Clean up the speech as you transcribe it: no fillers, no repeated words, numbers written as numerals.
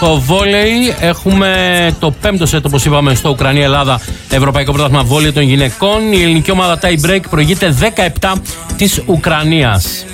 Στο βόλεϊ έχουμε το πέμπτο σετ, όπως είπαμε, στο Ουκρανία-Ελλάδα Ευρωπαϊκό Πρωτάθλημα Βόλεϊ των γυναικών. Η ελληνική ομάδα tie break προηγείται 17 της Ουκρανίας.